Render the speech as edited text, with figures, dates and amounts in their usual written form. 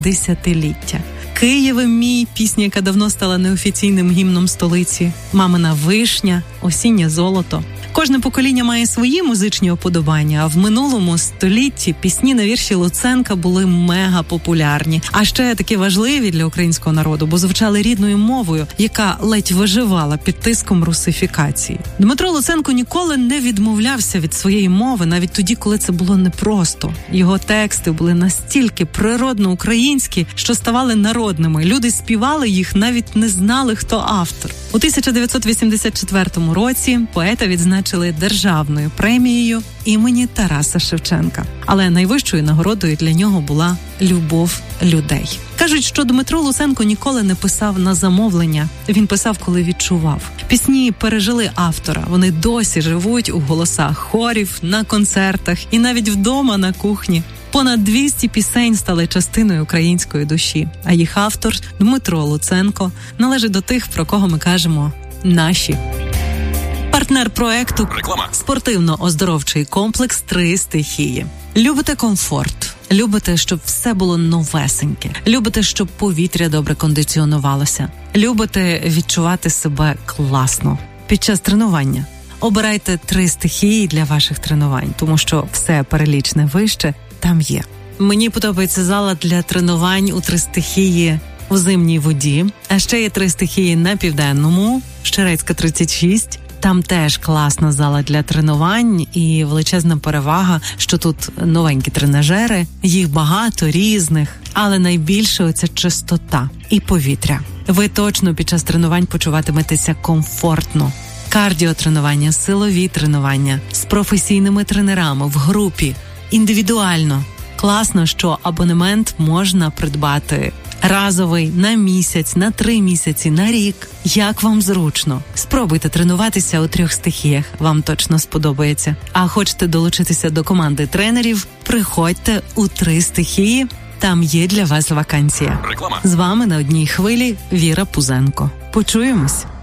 десятиліття. «Києве мій» – пісня, яка давно стала неофіційним гімном столиці. «Мамина вишня», «Осіннє золото». Кожне покоління має свої музичні уподобання, а в минулому столітті пісні на вірші Луценка були мега-популярні. А ще такі важливі для українського народу, бо звучали рідною мовою, яка ледь виживала під тиском русифікації. Дмитро Луценко ніколи не відмовлявся від своєї мови, навіть тоді, коли це було непросто. Його тексти були настільки природно українські, що ставали народними. Люди співали їх, навіть не знали, хто автор. У 1984 році поета відзначили державною премією імені Тараса Шевченка. Але найвищою нагородою для нього була любов людей. Кажуть, що Дмитро Луценко ніколи не писав на замовлення. Він писав, коли відчував. Пісні пережили автора. Вони досі живуть у голосах хорів, на концертах і навіть вдома на кухні. Понад 200 пісень стали частиною української душі, а їх автор Дмитро Луценко належить до тих, про кого ми кажемо «наші». Партнер проекту – спортивно-оздоровчий комплекс «Три стихії». Любите комфорт? Любите, щоб все було новесеньке? Любите, щоб повітря добре кондиціонувалося? Любите відчувати себе класно під час тренування? Обирайте «Три стихії» для ваших тренувань, тому що все перелічне вище там є. Мені подобається зала для тренувань у «Три стихії» у Зимній воді. А ще є «Три стихії» на Південному, Щерецька, 36. Там теж класна зала для тренувань і величезна перевага, що тут новенькі тренажери, їх багато різних, але найбільше оця чистота і повітря. Ви точно під час тренувань почуватиметеся комфортно. Кардіотренування, силові тренування з професійними тренерами в групі, індивідуально. Класно, що абонемент можна придбати разовий, на місяць, на 3 місяці, на рік. Як вам зручно. Спробуйте тренуватися у 3 стихіях, вам точно сподобається. А хочете долучитися до команди тренерів? Приходьте у 3 стихії, там є для вас вакансія. Реклама. З вами на одній хвилі Віра Пузенко. Почуємось.